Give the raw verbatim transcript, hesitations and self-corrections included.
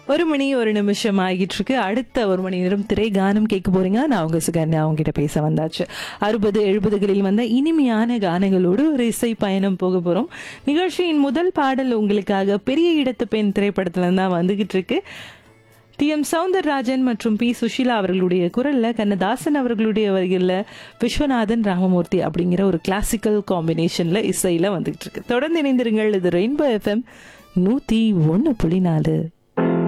ஒரு மணி ஒரு நிமிஷம் ஆகிட்டு இருக்கு. அடுத்த ஒரு மணி நேரம் திரை கானம் கேட்க போறீங்க. நான் உங்க சுகன்யா அவங்ககிட்ட பேச வந்தாச்சு. அறுபது எழுபதுகளில் வந்த இனிமையான கானங்களோடு ஒரு இசை பயணம் போக போறோம். நிகழ்ச்சியின் முதல் பாடல் உங்களுக்காக பெரிய இடத்து பெண் திரைப்படத்துல தான் வந்துகிட்டு இருக்கு. டி எம் சௌந்தரராஜன் மற்றும் பி சுஷீலா அவர்களுடைய குரல்ல, கண்ணதாசன் அவர்களுடைய வரிகள்ல, விஸ்வநாதன் ராமமூர்த்தி அப்படிங்கிற ஒரு கிளாசிக்கல் காம்பினேஷன்ல இசையில வந்துகிட்டு இருக்கு. தொடர்ந்து இணைந்திருங்கள். இது ரெயின்போ எஃப்எம் நூத்தி ஒன்னு புள்ளி நாலு.